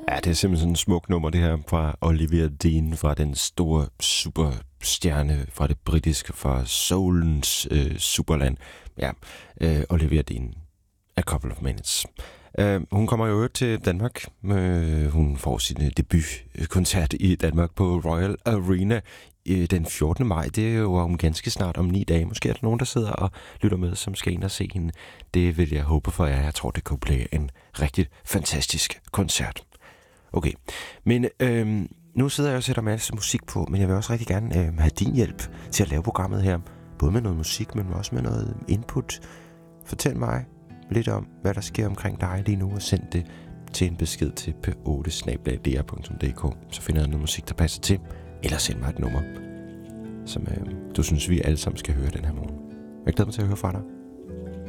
Ja, det er simpelthen sådan en smuk nummer, det her fra Olivia Dean, fra den store superstjerne fra det britiske, fra soulens superland. Ja, Olivia Dean, A Couple of Minutes. Hun kommer jo til Danmark. Hun får sin debutkoncert i Danmark på Royal Arena den 14. maj. Det er jo om ganske snart, om 9 dage. Måske er der nogen, der sidder og lytter med, som skal ind og se hende. Det vil jeg håbe for jer. Jeg tror, det kunne blive en rigtig fantastisk koncert. Okay, men nu sidder jeg og sætter masse musik på, men jeg vil også rigtig gerne have din hjælp til at lave programmet her. Både med noget musik, men også med noget input. Fortæl mig lidt om, hvad der sker omkring dig lige nu, og send det til en besked til p8@dr.dk. Så finder jeg noget musik, der passer til, eller send mig et nummer, som du synes, vi alle sammen skal høre den her morgen. Jeg glæder mig til at høre fra dig.